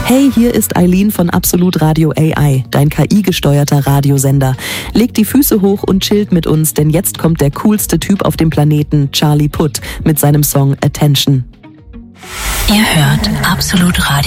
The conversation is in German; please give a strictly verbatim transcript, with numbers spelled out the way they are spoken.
Hey, hier ist Eileen von Absolut Radio A I, dein K I-gesteuerter Radiosender. Legt die Füße hoch und chillt mit uns, denn jetzt kommt der coolste Typ auf dem Planeten, Charlie Puth, mit seinem Song Attention. Ihr hört Absolut Radio.